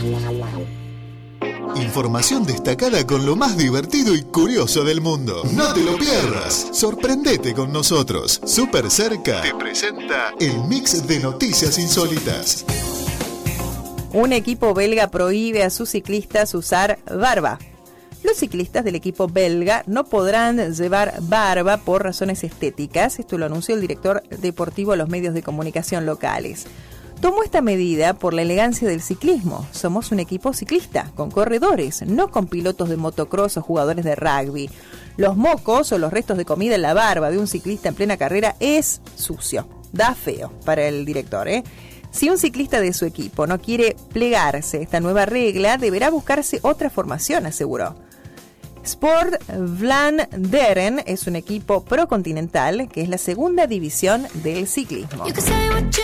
Información destacada con lo más divertido y curioso del mundo. No te lo pierdas. Sorprendete con nosotros. Súper Cerca te presenta el mix de noticias insólitas. Un equipo belga prohíbe a sus ciclistas usar barba. Los ciclistas del equipo belga no podrán llevar barba por razones estéticas. Esto lo anunció el director deportivo a los medios de comunicación locales. Tomó esta medida por la elegancia del ciclismo. Somos un equipo ciclista, con corredores, no con pilotos de motocross o jugadores de rugby. Los mocos o los restos de comida en la barba de un ciclista en plena carrera es sucio. Da feo para el director, Si un ciclista de su equipo no quiere plegarse a esta nueva regla, deberá buscarse otra formación, aseguró. Sport Vlaanderen es un equipo procontinental que es la segunda división del ciclismo.